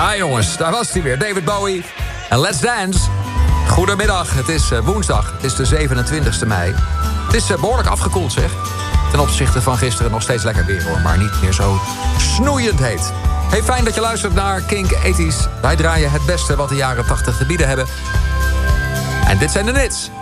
Ah jongens, daar was hij weer. David Bowie en Let's Dance. Goedemiddag, het is woensdag. Het is de 27e mei. Het is behoorlijk afgekoeld zeg. Ten opzichte van gisteren nog steeds lekker weer hoor. Maar niet meer zo snoeiend heet. Hey, fijn dat je luistert naar Kink 80's. Wij draaien het beste wat de jaren 80 te bieden hebben. En dit zijn de hits.